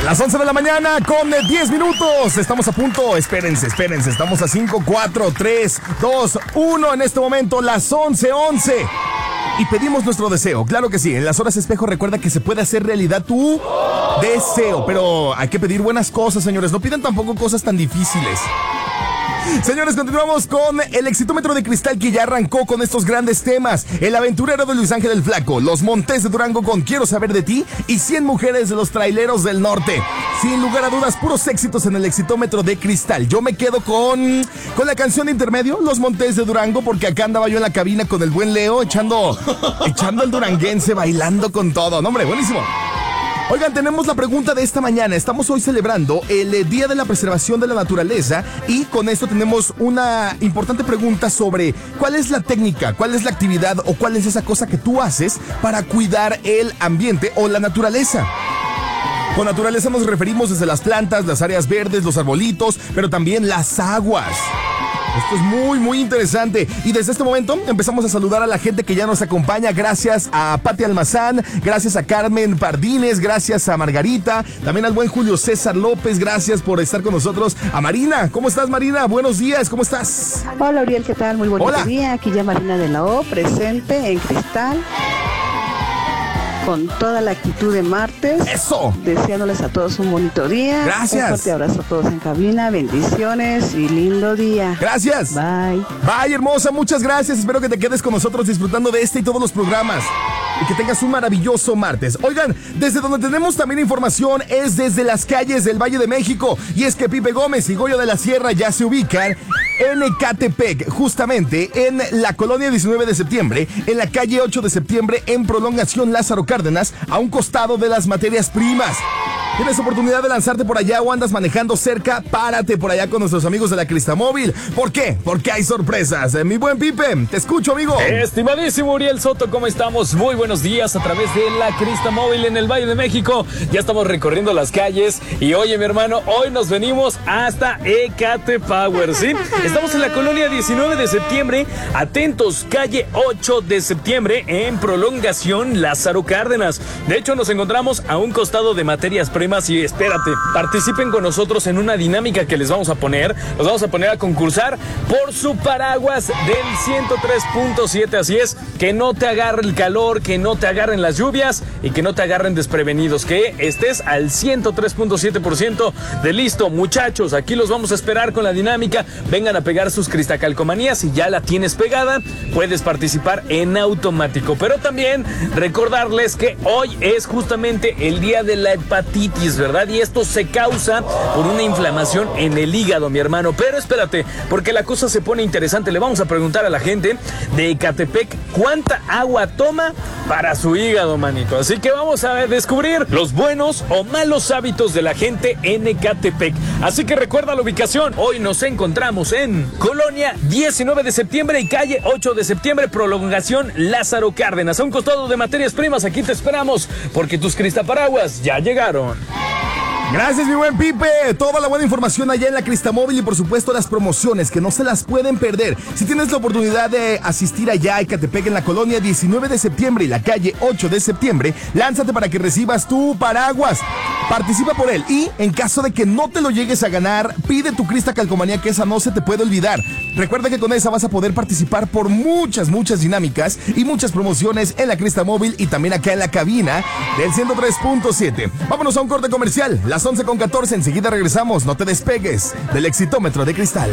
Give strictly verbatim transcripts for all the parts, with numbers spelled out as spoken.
Las once de la mañana con diez minutos. Estamos a punto. Espérense, espérense. Estamos a cinco, cuatro, tres, dos, uno. En este momento, las once once. Y pedimos nuestro deseo. Claro que sí. En las horas espejo, recuerda que se puede hacer realidad tu deseo. Pero hay que pedir buenas cosas, señores. No pidan tampoco cosas tan difíciles. Señores, continuamos con el Exitómetro de Cristal, que ya arrancó con estos grandes temas. El aventurero de Luis Ángel el Flaco, Los Montes de Durango con Quiero Saber de Ti y cien mujeres de los traileros del norte. Sin lugar a dudas, puros éxitos en el Exitómetro de Cristal. Yo me quedo con, con la canción de intermedio, Los Montes de Durango, porque acá andaba yo en la cabina con el buen Leo, echando, echando el duranguense, bailando con todo. No, hombre, buenísimo. Oigan, tenemos la pregunta de esta mañana. Estamos hoy celebrando el eh, Día de la Preservación de la Naturaleza y con esto tenemos una importante pregunta sobre cuál es la técnica, cuál es la actividad o cuál es esa cosa que tú haces para cuidar el ambiente o la naturaleza. Con naturaleza nos referimos desde las plantas, las áreas verdes, los arbolitos, pero también las aguas. Esto es muy, muy interesante. Y desde este momento empezamos a saludar a la gente que ya nos acompaña. Gracias a Pati Almazán, gracias a Carmen Pardines, gracias a Margarita, también al buen Julio César López, gracias por estar con nosotros. A Marina, ¿cómo estás, Marina? Buenos días, ¿cómo estás? Hola, Uriel, ¿qué tal? Muy bonito Hola. día. Aquí ya Marina de la O, presente en Cristal, con toda la actitud de martes. ¡Eso! Deseándoles a todos un bonito día. Gracias. Un fuerte abrazo a todos en cabina. Bendiciones y lindo día. Gracias. Bye. Bye, hermosa, muchas gracias. Espero que te quedes con nosotros disfrutando de este y todos los programas. Y que tengas un maravilloso martes. Oigan, desde donde tenemos también información es desde las calles del Valle de México. Y es que Pipe Gómez y Goyo de la Sierra ya se ubican en Ecatepec, justamente en la colonia diecinueve de septiembre, en la calle ocho de septiembre, en prolongación Lázaro Cárdenas, a un costado de las materias primas. ¿Tienes oportunidad de lanzarte por allá o andas manejando cerca? Párate por allá con nuestros amigos de la Cristamóvil. ¿Por qué? Porque hay sorpresas. Mi buen Pipe, te escucho, amigo. Estimadísimo Uriel Soto, ¿cómo estamos? Muy buenos días a través de la Cristamóvil en el Valle de México. Ya estamos recorriendo las calles y oye, mi hermano, hoy nos venimos hasta Ecatepower, ¿sí? Estamos en la colonia diecinueve de septiembre, atentos, calle ocho de septiembre, en prolongación Lázaro Cárdenas. De hecho, nos encontramos a un costado de materias primas. Y espérate, participen con nosotros en una dinámica que les vamos a poner. Los vamos a poner a concursar por su paraguas del ciento tres punto siete. Así es, que no te agarre el calor, que no te agarren las lluvias y que no te agarren desprevenidos, que estés al ciento tres punto siete por ciento de listo. Muchachos, aquí los vamos a esperar con la dinámica. Vengan a pegar sus cristacalcomanías. Si ya la tienes pegada, puedes participar en automático. Pero también recordarles que hoy es justamente el día de la hepatitis, ¿verdad? Y esto se causa por una inflamación en el hígado, mi hermano. Pero espérate, porque la cosa se pone interesante. Le vamos a preguntar a la gente de Ecatepec cuánta agua toma para su hígado, manito. Así que vamos a descubrir los buenos o malos hábitos de la gente en Ecatepec. Así que recuerda la ubicación. Hoy nos encontramos en colonia diecinueve de septiembre y calle ocho de septiembre, prolongación Lázaro Cárdenas. A un costado de materias primas, aquí te esperamos, porque tus cristaparaguas ya llegaron. Gracias, mi buen Pipe. Toda la buena información allá en la Cristamóvil y por supuesto las promociones que no se las pueden perder. Si tienes la oportunidad de asistir allá a Ecatepec en la colonia diecinueve de septiembre y la calle ocho de septiembre, lánzate para que recibas tu paraguas. Participa por él y en caso de que no te lo llegues a ganar, pide tu Crista Calcomanía, que esa no se te puede olvidar. Recuerda que con esa vas a poder participar por muchas, muchas dinámicas y muchas promociones en la Cristamóvil y también acá en la cabina del ciento tres punto siete. Vámonos a un corte comercial. Las once con catorce, enseguida regresamos. No te despegues del Exitómetro de Cristal.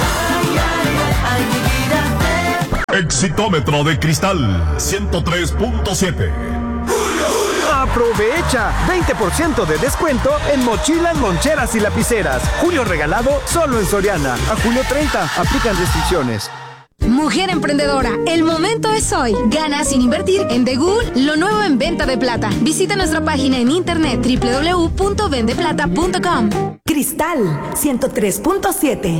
Exitómetro de Cristal ciento tres punto siete. Aprovecha veinte por ciento de descuento en mochilas, loncheras y lapiceras. Julio regalado solo en Soriana. A julio treinta, aplican restricciones. Mujer emprendedora, el momento es hoy. Gana sin invertir en Begul, lo nuevo en venta de plata. Visita nuestra página en internet doble u doble u doble u punto vende plata punto com. Cristal ciento tres punto siete.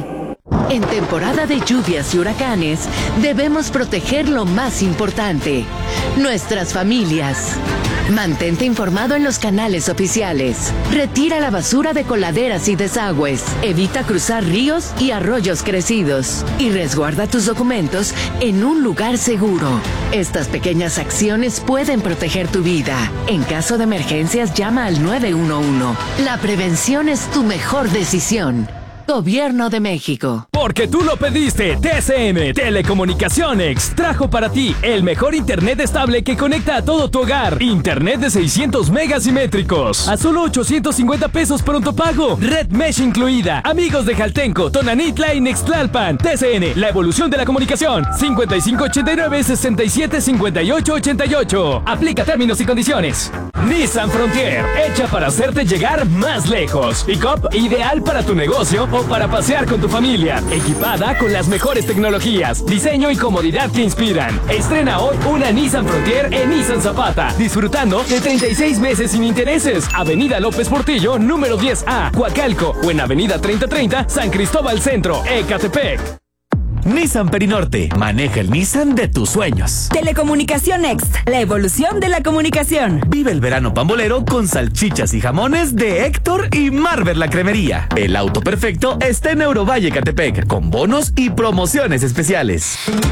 En temporada de lluvias y huracanes, debemos proteger lo más importante, nuestras familias. Mantente informado en los canales oficiales. Retira la basura de coladeras y desagües. Evita cruzar ríos y arroyos crecidos. Y resguarda tus documentos en un lugar seguro. Estas pequeñas acciones pueden proteger tu vida. En caso de emergencias, llama al nueve uno uno. La prevención es tu mejor decisión. Gobierno de México. Porque tú lo pediste, T C M Telecomunicaciones trajo para ti el mejor internet estable que conecta a todo tu hogar. Internet de seiscientos megas simétricos a solo ochocientos cincuenta pesos pronto pago. Red Mesh incluida. Amigos de Jaltenco, Tonanitla y Nextlalpan. T C N, la evolución de la comunicación. cincuenta y cinco ochenta y nueve sesenta y siete cincuenta y ocho ochenta y ocho. Aplica términos y condiciones. Nissan Frontier, hecha para hacerte llegar más lejos. Pick-up ideal para tu negocio o para pasear con tu familia. Equipada con las mejores tecnologías, diseño y comodidad que inspiran. Estrena hoy una Nissan Frontier en Nissan Zapata, disfrutando de treinta y seis meses sin intereses. Avenida López Portillo, número diez A, Coacalco, o en Avenida treinta treinta, San Cristóbal Centro, Ecatepec. Nissan Perinorte, maneja el Nissan de tus sueños. Telecomunicación Next, la evolución de la comunicación. Vive el verano pambolero con salchichas y jamones de Héctor y Marver la Cremería. El auto perfecto está en Eurovalle Ecatepec, con bonos y promociones especiales.